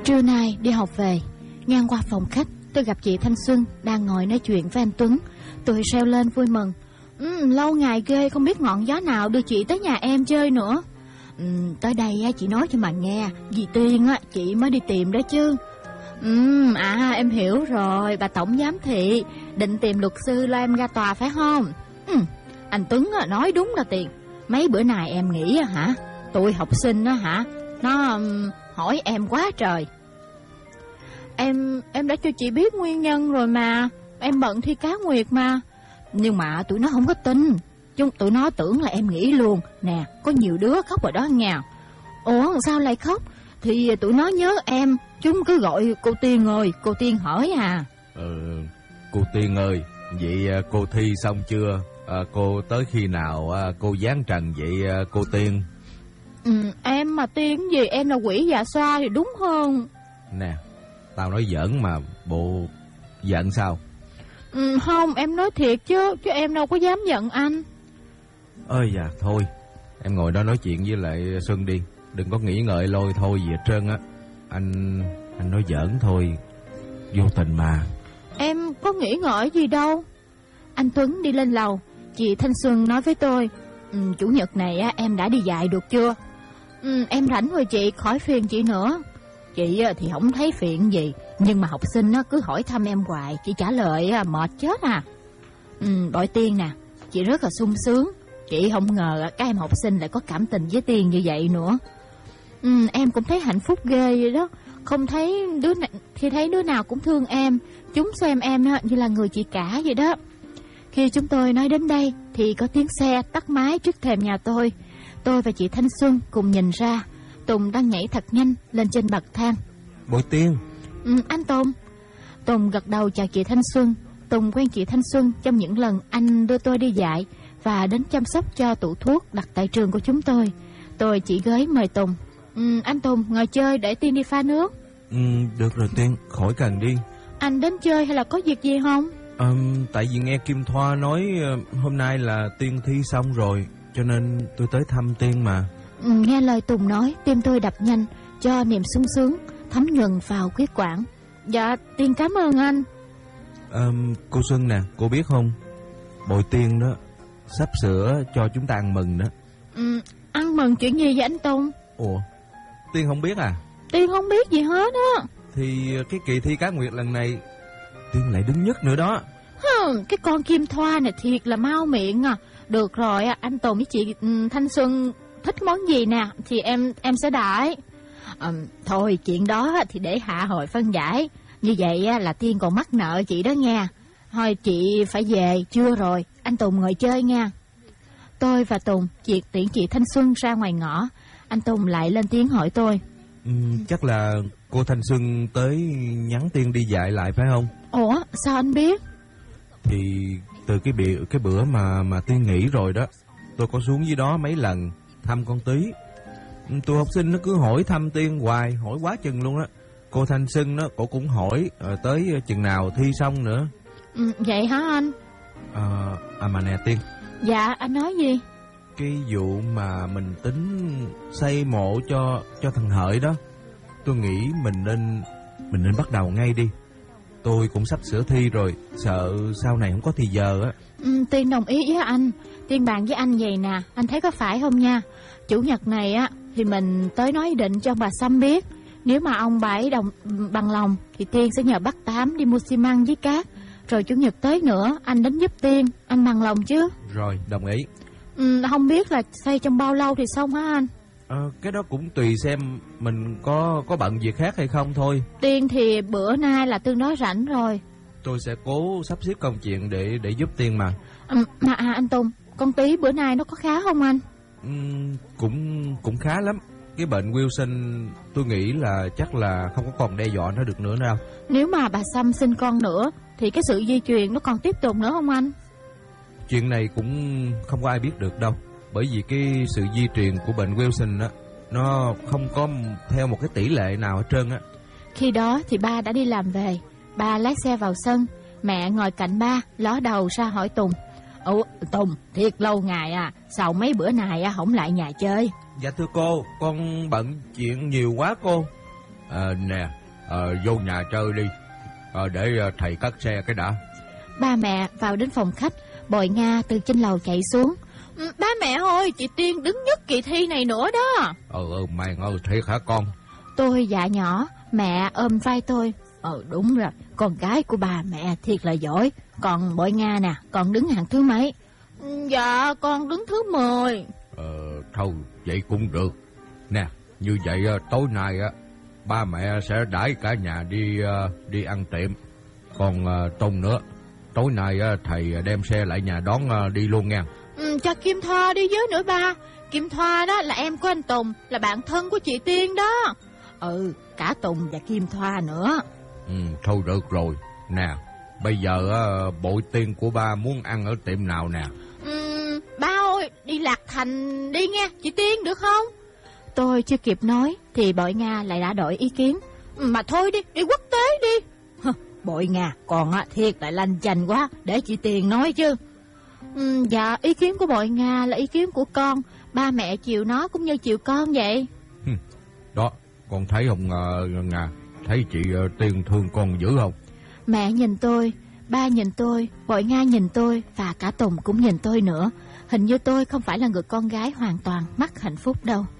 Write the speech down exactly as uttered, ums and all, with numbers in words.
Trưa nay đi học về, ngang qua phòng khách, tôi gặp chị Thanh Xuân đang ngồi nói chuyện với anh Tuấn. Tôi reo lên vui mừng. Ừ, lâu ngày ghê, không biết ngọn gió nào đưa chị tới nhà em chơi nữa. Ừ, tới đây chị nói cho mà nghe, vì Tiên á, chị mới đi tìm đó chứ. Ừ, à em hiểu rồi, bà tổng giám thị định tìm luật sư lo em ra tòa phải không? Ừ, anh Tuấn nói đúng là Tiền. Mấy bữa nay em nghĩ hả, tụi học sinh á hả, nó um, hỏi em quá trời. Em em đã cho chị biết nguyên nhân rồi mà, em bận thi cá nguyệt mà. Nhưng mà tụi nó không có tin, chúng tụi nó tưởng là em nghĩ luôn. Nè, có nhiều đứa khóc rồi đó nghe. Ủa sao lại khóc? Thì tụi nó nhớ em, chúng cứ gọi cô Tiên ơi, cô Tiên hỏi à. Ừ, cô Tiên ơi, vậy cô thi xong chưa? À, cô tới khi nào à, cô giáng trần vậy à, cô Tiên? Ừ, em mà Tiên gì, em là quỷ dạ xoa thì đúng hơn. Nè, tao nói giỡn mà bộ giận sao? Ừ, không, em nói thiệt chứ, chứ em đâu có dám giận anh. Ơi da, thôi, em ngồi đó nói chuyện với lại Xuân đi. Đừng có nghĩ ngợi lôi thôi gì hết trơn á. Anh anh nói giỡn thôi, vô tình mà. Em có nghĩ ngợi gì đâu. Anh Tuấn đi lên lầu. Chị Thanh Xuân nói với tôi, ừ, chủ nhật này á, em đã đi dạy được chưa? Ừ, em rảnh rồi chị, khỏi phiền chị nữa. Chị thì không thấy phiền gì, nhưng mà học sinh cứ hỏi thăm em hoài, chị trả lời mệt chết à. Ừ, Bội Tiên nè, chị rất là sung sướng. Chị không ngờ các em học sinh lại có cảm tình với Tiên như vậy nữa. Ừ, em cũng thấy hạnh phúc ghê vậy đó. Không thấy đứa nào, khi thấy đứa nào cũng thương em. Chúng xem em như là người chị cả vậy đó. Khi chúng tôi nói đến đây thì có tiếng xe tắt máy trước thềm nhà tôi. Tôi và chị Thanh Xuân cùng nhìn ra, Tùng đang nhảy thật nhanh lên trên bậc thang. Bội Tiên. Ừ, anh Tùng. Tùng gật đầu chào chị Thanh Xuân. Tùng quen chị Thanh Xuân trong những lần anh đưa tôi đi dạy và đến chăm sóc cho tủ thuốc đặt tại trường của chúng tôi. Tôi chỉ gới mời Tùng. Ừ, anh Tùng ngồi chơi để Tiên đi pha nước. Ừ, được rồi Tiên, khỏi cần đi. Anh đến chơi hay là có việc gì không? À, tại vì nghe Kim Thoa nói hôm nay là Tiên thi xong rồi, cho nên tôi tới thăm Tiên mà. Ừ, nghe lời Tùng nói, tim tôi đập nhanh, cho niềm sung sướng thấm nhuần vào huyết quản. Dạ, Tiên cảm ơn anh. À, cô Xuân nè, cô biết không, Bội Tiên đó sắp sửa cho chúng ta ăn mừng đó. Ừ, ăn mừng chuyện gì vậy anh Tùng? Ủa, Tiên không biết à? Tiên không biết gì hết á. Thì cái kỳ thi cá nguyệt lần này Tiên lại đứng nhất nữa đó. Hừ, cái con Kim Thoa này thiệt là mau miệng à. Được rồi, anh Tùng với chị Thanh Xuân thích món gì nè thì em em sẽ đãi. À, thôi chuyện đó thì để hạ hồi phân giải. Như vậy là Tiên còn mắc nợ chị đó nha. Thôi chị phải về, trưa rồi, anh Tùng ngồi chơi nha. Tôi và Tùng chị tiễn chị Thanh Xuân ra ngoài ngõ. Anh Tùng lại lên tiếng hỏi tôi. Ừ, chắc là cô Thanh Xuân tới nhắn Tiên đi dạy lại phải không? Ủa sao anh biết? Thì từ cái bữa, cái bữa mà mà Tiên nghỉ rồi đó, tôi có xuống dưới đó mấy lần thăm con Tí. Tụi học sinh nó cứ hỏi thăm Tiên hoài, hỏi quá chừng luôn á. Cô Thanh Xuân đó, cổ cũng hỏi uh, tới chừng nào thi xong nữa. Ừ, vậy hả anh? À, à mà nè Tiên. Dạ anh nói gì? Cái vụ mà mình tính xây mộ cho cho thằng Hợi đó, tôi nghĩ mình nên mình nên bắt đầu ngay đi. Tôi cũng sắp sửa thi rồi, sợ sau này không có thì giờ á. Ừ, Tiên đồng ý với anh. Tiên bàn với anh vậy nè, anh thấy có phải không nha? Chủ nhật này á thì mình tới nói định cho ông bà Sâm biết. Nếu mà ông bà ấy đồng bằng lòng thì Tiên sẽ nhờ bác Tám đi mua xi măng với cát. Rồi chủ nhật tới nữa anh đến giúp Tiên. Anh bằng lòng chứ? Rồi, đồng ý. Ừ, không biết là xây trong bao lâu thì xong hả anh? À, cái đó cũng tùy xem mình có có bận việc khác hay không thôi. Tiên thì bữa nay là tương đối rảnh rồi. Tôi sẽ cố sắp xếp công chuyện để để giúp Tiên mà. Ừ, mà à, anh Tùng, con Tí bữa nay nó có khá không anh? Ừ, cũng cũng khá lắm. Cái bệnh Wilson tôi nghĩ là chắc là không có còn đe dọa nó được nữa đâu. Nếu mà bà Sâm sinh con nữa thì cái sự di truyền nó còn tiếp tục nữa không anh? Chuyện này cũng không có ai biết được đâu. Bởi vì cái sự di truyền của bệnh Wilson á, nó không có theo một cái tỷ lệ nào hết trơn á. Khi đó thì ba đã đi làm về. Ba lái xe vào sân. Mẹ ngồi cạnh ba, ló đầu ra hỏi Tùng. Ủa Tùng, thiệt lâu ngày à, sao mấy bữa này không lại nhà chơi? Dạ thưa cô, con bận chuyện nhiều quá cô. À, nè, à, vô nhà chơi đi, à, để thầy cất xe cái đã. Ba mẹ vào đến phòng khách, Bội Nga từ trên lầu chạy xuống. Ừ, ba mẹ ơi, chị Tiên đứng nhất kỳ thi này nữa đó. Ừ, ừ mày ơi, thiệt hả con? Tôi dạ nhỏ, mẹ ôm vai tôi. Ừ đúng rồi, con gái của bà mẹ thiệt là giỏi. Còn Bội Nga nè, con đứng hạng thứ mấy? Dạ, con đứng thứ mười. Ờ, thôi, vậy cũng được. Nè, như vậy tối nay á, ba mẹ sẽ đãi cả nhà đi đi ăn tiệm. Còn Tùng nữa, tối nay thầy đem xe lại nhà đón đi luôn nha. Ừ, cho Kim Thoa đi với nữa ba. Kim Thoa đó là em của anh Tùng, là bạn thân của chị Tiên đó. Ừ, cả Tùng và Kim Thoa nữa. Ừ, thôi được rồi. Nè, bây giờ Bội Tiên của ba muốn ăn ở tiệm nào nè? Ừ, ba ơi, đi Lạc Thành đi nha, chị Tiên được không? Tôi chưa kịp nói thì Bội Nga lại đã đổi ý kiến. Mà thôi đi, đi quốc tế đi. Bội Nga, còn á, thiệt lại lanh chanh quá, để chị Tiên nói chứ. Ừ, dạ, ý kiến của Bội Nga là ý kiến của con. Ba mẹ chịu nó cũng như chịu con vậy. Đó, con thấy không uh, Nga, thấy chị uh, Tiên thương con dữ không? Mẹ nhìn tôi, ba nhìn tôi, Bội Nga nhìn tôi, và cả Tùng cũng nhìn tôi nữa. Hình như tôi không phải là người con gái hoàn toàn mắc hạnh phúc đâu.